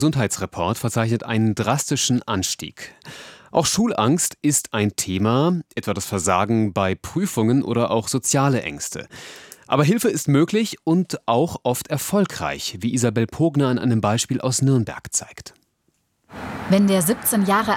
Gesundheitsreport verzeichnet einen drastischen Anstieg. Auch Schulangst ist ein Thema, etwa das Versagen bei Prüfungen oder auch soziale Ängste. Aber Hilfe ist möglich und auch oft erfolgreich, wie Isabel Pogner an einem Beispiel aus Nürnberg zeigt. Wenn der 17 Jahre